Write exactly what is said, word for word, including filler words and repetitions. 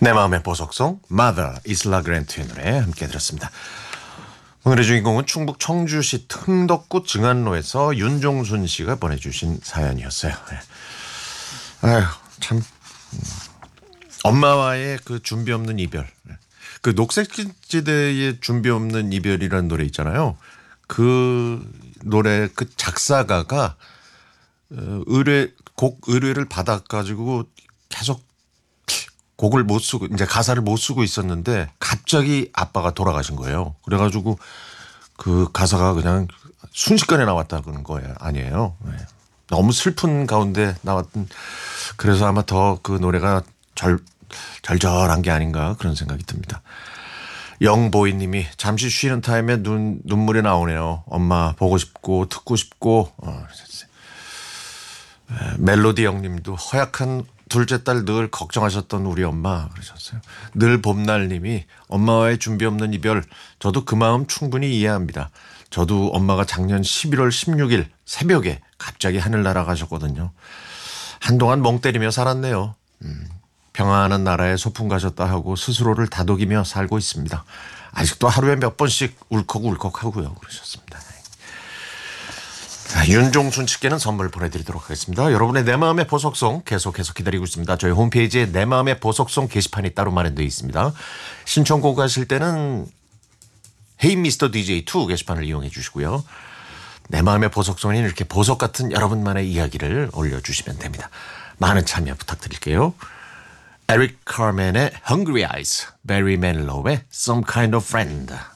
내 마음의 보석송 Mother 이슬라 그랜트의 노래 함께 들었습니다. 오늘의 주인공은 충북 청주시 흥덕구 증안로에서 윤종순 씨가 보내주신 사연이었어요. 네. 아휴 참 음, 엄마와의 그 준비 없는 이별, 그 녹색지대의 준비 없는 이별이라는 노래 있잖아요. 그 노래 그 작사가가 의뢰 곡 의뢰를 받아가지고 계속 곡을 못 쓰고 이제 가사를 못 쓰고 있었는데 갑자기 아빠가 돌아가신 거예요. 그래가지고 그 가사가 그냥 순식간에 나왔다는 거예요. 아니에요. 네. 너무 슬픈 가운데 나왔던, 그래서 아마 더 그 노래가 절 절절한 게 아닌가 그런 생각이 듭니다. 영보이님이 잠시 쉬는 타임에 눈 눈물이 나오네요. 엄마 보고 싶고 듣고 싶고. 어, 멜로디 형님도 허약한 둘째 딸 늘 걱정하셨던 우리 엄마 그러셨어요. 늘 봄날님이 엄마와의 준비 없는 이별, 저도 그 마음 충분히 이해합니다. 저도 엄마가 작년 십일월 십육일 새벽에 갑자기 하늘 날아가셨거든요. 한동안 멍 때리며 살았네요. 음, 평안한 나라에 소풍 가셨다 하고 스스로를 다독이며 살고 있습니다. 아직도 하루에 몇 번씩 울컥울컥 하고요. 그러셨습니다. 자, 윤종순 씨께는 선물 보내드리도록 하겠습니다. 여러분의 내 마음의 보석송 계속해서 기다리고 있습니다. 저희 홈페이지에 내 마음의 보석송 게시판이 따로 마련되어 있습니다. 신청곡 하실 때는 Hey 미스터 디제이 투 게시판을 이용해 주시고요. 내 마음의 보석송에 이렇게 보석 같은 여러분만의 이야기를 올려주시면 됩니다. 많은 참여 부탁드릴게요. 에릭 카멘의 Hungry Eyes, 베리 맨로우의 Some Kind of Friend.